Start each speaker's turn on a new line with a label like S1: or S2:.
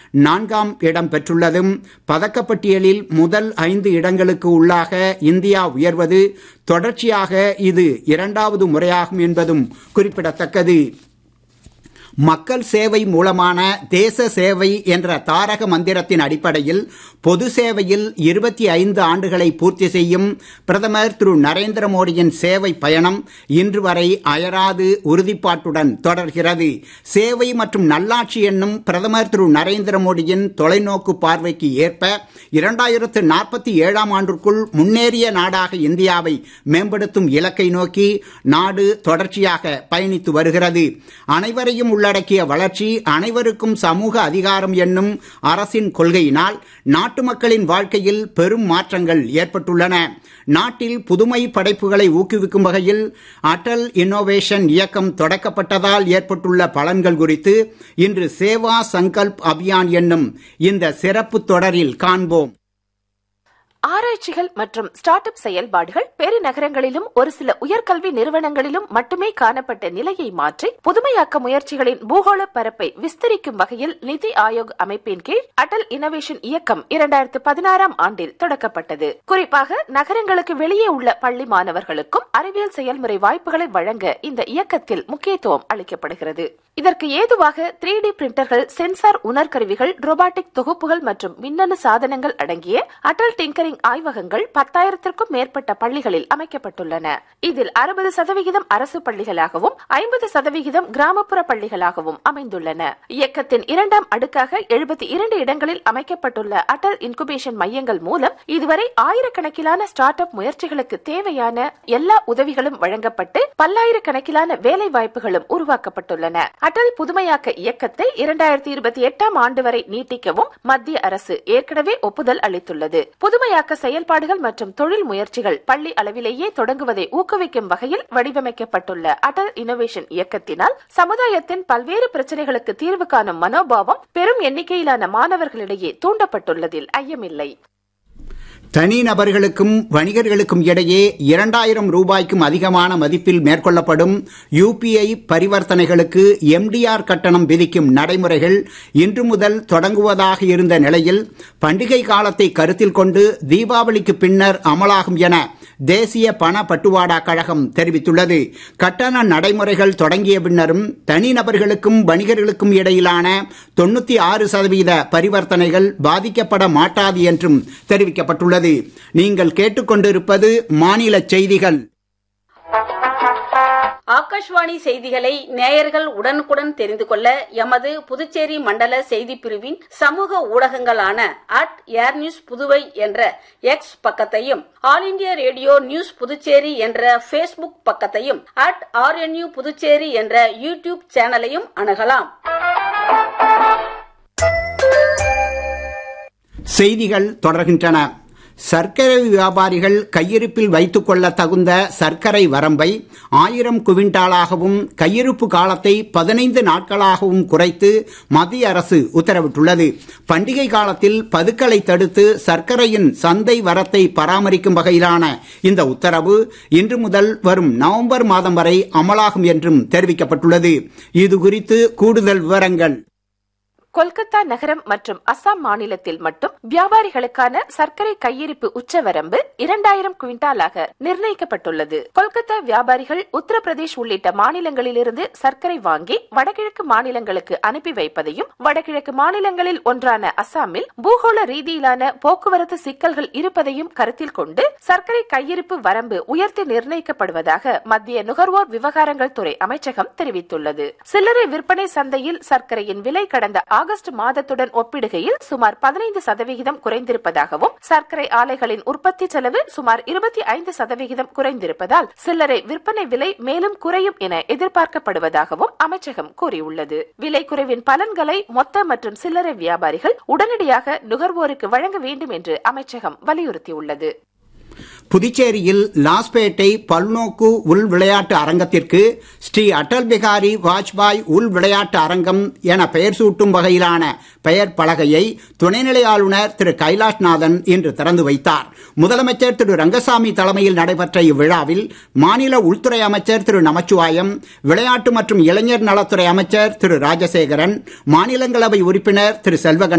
S1: 4ஆம் இடம் பெற்றுள்ளதும் பதக்கப்பட்டியலில் முதல் 5 இடங்களுக்கு உள்ளாக இந்தியா உயர்வது தொடர்ச்சியாக இது 2வது முறையாகும் என்பதும் குறிப்பிடத்தக்கது. மக்கள் சேவை மூலமான தேச சேவை என்ற தாரக மந்திரத்தின் அடிப்படையில் பொது சேவையில் 25 ஆண்டுகளை பூர்த்தி செய்யும் பிரதமர் திரு நரேந்திர மோடியின் சேவை பயணம் இன்று வரை அயராது உறுதிப்பாட்டுடன் தொடர்கிறது. சேவை மற்றும் நல்லாட்சி என்னும் பிரதமர் திரு நரேந்திர மோடியின் தொலைநோக்கு பார்வைக்கு ஏற்ப 2047ஆம் ஆண்டிற்குள் முன்னேறிய நாடாக இந்தியாவை மேம்படுத்தும் இலக்கை நோக்கி நாடு தொடர்ச்சியாக பயணித்து வருகிறது. அனைவரையும் உள்ளடக்கிய வளர்ச்சி, அனைவருக்கும் சமூக அதிகாரம் என்னும் அரசின் கொள்கையினால் நாட்டு மக்களின் வாழ்க்கையில் பெரும் மாற்றங்கள் ஏற்பட்டுள்ளன. நாட்டில் புதுமை படைப்புகளை ஊக்குவிக்கும் வகையில் அடல் இன்னோவேஷன் இயக்கம் தொடக்கப்பட்டதால் ஏற்பட்டுள்ள பலன்கள் குறித்து இன்று சேவா சங்கல்ப் அபியான் என்னும் இந்த சிறப்பு தொடரில் காண்போம்.
S2: ஆராய்ச்சிகள் மற்றும் ஸ்டார்ட் அப் செயல்பாடுகள் பெருநகரங்களிலும் ஒரு சில உயர்கல்வி நிறுவனங்களிலும் மட்டுமே காணப்பட்ட நிலையை மாற்றி புதுமையாக்க முயற்சிகளின் பூகோள பரப்பை விஸ்தரிக்கும் வகையில் நிதி ஆயோக் அமைப்பின் கீழ் அடல் இன்னோவேஷன் இயக்கம் 2016ஆம் ஆண்டில் தொடக்கப்பட்டது. குறிப்பாக நகரங்களுக்கு வெளியே உள்ள பள்ளி மாணவர்களுக்கும் அறிவியல் செயல்முறை வாய்ப்புகளை வழங்க இந்த இயக்கத்தில் முக்கியத்துவம் அளிக்கப்படுகிறது. இதற்கு ஏதுவாக 3D பிரிண்டர்கள், சென்சார் உணர்கருவிகள், ரோபாட்டிக் தொகுப்புகள் மற்றும் மின்னணு சாதனங்கள் அடங்கிய அடல் டிங்கரிங் ஆய்வகங்கள் 10,000க்கும் மேற்பட்ட பள்ளிகளில் அமைக்கப்பட்டுள்ளன. இதில் 60% அரசு பள்ளிகளாகவும் 50% கிராமப்புற பள்ளிகளாகவும் அமைந்துள்ளன. இயக்கத்தின் 2ஆம் அடுக்காக 72 இடங்களில் அமைக்கப்பட்டுள்ள அடல் இன்குபேஷன் மையங்கள் மூலம் இதுவரை ஆயிரக்கணக்கிலான ஸ்டார்ட் அப் முயற்சிகளுக்கு தேவையான எல்லா உதவிகளும் வழங்கப்பட்டு பல்லாயிரக்கணக்கிலான வேலை வாய்ப்புகளும் உருவாக்கப்பட்டுள்ளன. அடல் புதுமையாக்க இயக்கத்தை 2028ஆம் ஆண்டு வரை நீட்டிக்கவும் மத்திய அரசு ஏற்கனவே ஒப்புதல் அளித்துள்ளது. புதுமையாக்க செயல்பாடுகள் மற்றும் தொழில் முயற்சிகள் பள்ளி அளவிலேயே தொடங்குவதை ஊக்குவிக்கும் வகையில் வடிவமைக்கப்பட்டுள்ள அடல் இன்னோவேஷன் இயக்கத்தினால் சமுதாயத்தின் பல்வேறு பிரச்சனைகளுக்கு தீர்வு காணும் மனோபாவம் பெரும் எண்ணிக்கையிலான மாணவர்களிடையே தூண்டப்பட்டுள்ளதில் ஐயமில்லை.
S1: தனிநபர்களுக்கும் வணிகர்களுக்கும் இடையே 2000 ரூபாய்க்கும் அதிகமான மதிப்பில் மேற்கொள்ளப்படும் UPI பரிவர்த்தனைகளுக்கு MDR கட்டணம் விதிக்கும் நடைமுறைகள் இன்று முதல் தொடங்குவதாக இருந்த நிலையில் பண்டிகை காலத்தை கருத்தில் கொண்டு தீபாவளிக்கு பின்னர் அமலாகும் என தேசிய பண பட்டுவாடா கழகம் தெரிவித்துள்ளது. கட்டண நடைமுறைகள் தொடங்கிய பின்னரும் தனிநபர்களுக்கும் வணிகர்களுக்கும் இடையிலான 96% பரிவர்த்தனைகள் பாதிக்கப்பட மாட்டாது என்றும் தெரிவிக்கப்பட்டுள்ளது. நீங்கள் கேட்டுக்கொண்டிருப்பது மாநில செய்திகள்.
S3: ஆகாஷ்வாணி செய்திகளை நேயர்கள் உடனுக்குடன் தெரிந்து கொள்ள எமது புதுச்சேரி மண்டல செய்திப் பிரிவின் சமூக ஊடகங்களான @ஏர்நியூஸ் புதுவை என்ற எக்ஸ் பக்கத்தையும், all India radio news Puducherry என்ற Facebook பக்கத்தையும், @RNU புதுச்சேரி என்ற யூடியூப் சேனலையும் அணுகலாம்.
S1: செய்திகள் தொடர்கின்றன. சர்க்கரை வியாபாரிகள் கையிருப்பில் வைத்துக் கொள்ள தகுந்த சர்க்கரை வரம்பை 1000 குவிண்டாலாகவும் கையிருப்பு காலத்தை 15 நாட்களாகவும் குறைத்து மத்திய அரசு உத்தரவிட்டுள்ளது. பண்டிகை காலத்தில் பதுக்கலை தடுத்து சர்க்கரையின் சந்தை வரத்தை பராமரிக்கும் வகையிலான இந்த உத்தரவு இன்று முதல் வரும் நவம்பர் மாதம் வரை அமலாகும் என்றும் தெரிவிக்கப்பட்டுள்ளது. இது குறித்து கூடுதல் விவரங்கள்.
S2: கொல்கத்தா நகரம் மற்றும் அசாம் மாநிலத்தில் மட்டும் வியாபாரிகளுக்கான சர்க்கரை கையிருப்பு உச்சவரம்பு 2000 குவிண்டாலாக நிர்ணயிக்கப்பட்டுள்ளது. கொல்கத்தா வியாபாரிகள் உத்தரப்பிரதேஷ் உள்ளிட்ட மாநிலங்களிலிருந்து சர்க்கரை வாங்கி வடகிழக்கு மாநிலங்களுக்கு அனுப்பி வைப்பதையும், வடகிழக்கு மாநிலங்களில் ஒன்றான அசாமில் பூகோள ரீதியிலான போக்குவரத்து சிக்கல்கள் இருப்பதையும் கருத்தில் கொண்டு சர்க்கரை கையிருப்பு வரம்பு உயர்த்தி நிர்ணயிக்கப்படுவதாக மத்திய நுகர்வோர் விவகாரங்கள் துறை அமைச்சகம் தெரிவித்துள்ளது. சில்லறை விற்பனை சந்தையில் சர்க்கரையின் விலை கடந்த ஆகஸ்ட் மாதத்துடன் ஒப்பிடுகையில் சுமார் 15% குறைந்திருப்பதாகவும், சர்க்கரை ஆலைகளின் உற்பத்தி செலவு சுமார் 25% குறைந்திருப்பதால் சில்லறை விற்பனை விலை மேலும் குறையும் என எதிர்பார்க்கப்படுவதாகவும் அமைச்சகம் கூறியுள்ளது. விலை குறைவின் பலன்களை மொத்த மற்றும் சில்லறை வியாபாரிகள் உடனடியாக நுகர்வோருக்கு வழங்க வேண்டும் என்று அமைச்சகம் வலியுறுத்தியுள்ளது.
S1: புதுச்சேரியில் லாஸ்பேட்டை பல்நோக்கு உள் விளையாட்டு அரங்கத்திற்கு ஸ்ரீ அடல் பிகாரி வாஜ்பாய் உள் விளையாட்டு அரங்கம் என பெயர் சூட்டும் வகையிலான பெயர் பலகையை துணைநிலை ஆளுநர் திரு கைலாஷ்நாதன் இன்று திறந்து வைத்தார். முதலமைச்சர் திரு ரங்கசாமி தலைமையில் நடைபெற்ற இவ்விழாவில் மாநில உள்துறை அமைச்சர் திரு நமச்சிவாயம், விளையாட்டு மற்றும் இளைஞர் நலத்துறை அமைச்சர் திரு ராஜசேகரன், மாநிலங்களவை உறுப்பினர் திரு செல்வகணபதி,